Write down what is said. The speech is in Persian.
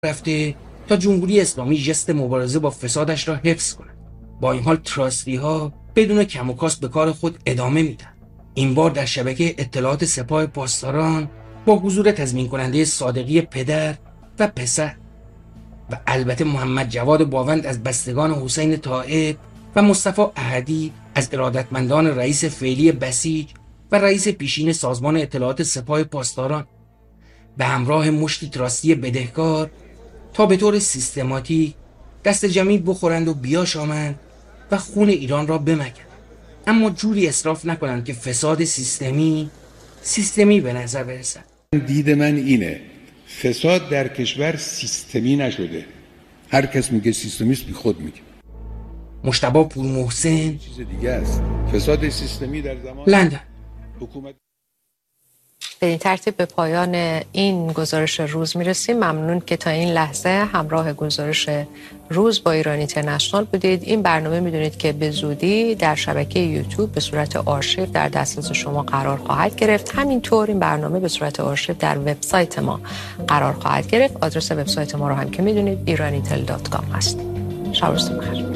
رفته تا جمهوری اسلامی ژست مبارزه با فسادش را حفظ کند. با این حال تراستی ها بدون کم و کاست به کار خود ادامه میدن. این بار در شبکه اطلاعات سپاه پاسداران با حضور تضمین کننده صادقی پدر و پسر و البته محمد جواد باوند از بستگان حسین طائب و مصطفی احدی از ارادتمندان رئیس فعلی بسیج و رئیس پیشین سازمان اطلاعات سپاه پاسداران به همراه مشتی تراستی بدهکار تا به طور سیستماتیک دست جمعی بخورند و بیاشامند و خون ایران را بمکند، اما جوری اصراف نکنند که فساد سیستمی به نظر برسد. دید من اینه، فساد در کشور سیستمی نشده. هر کس میگه سیستمیست بی خود میگه. مجتبی پورمحسن، چیز دیگه است. فساد سیستمی در زمان لندن. حکومت. به این ترتیب به پایان این گزارش روز میرسیم. ممنون که تا این لحظه همراه گزارش روز با ایران اینترنشنال بودید. این برنامه میدونید که به زودی در شبکه یوتیوب به صورت آرشیو در دسترس شما قرار خواهد گرفت. همینطور این برنامه به صورت آرشیو در وبسایت ما قرار خواهد گرفت. آدرس وبسایت ما رو هم که میدونید iranitel.com هست. شب و روزتون بخیر.